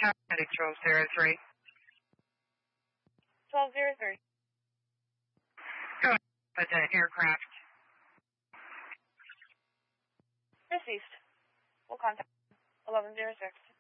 County 1203. 1203. Go ahead with the aircraft. Deceased. We'll contact 1106.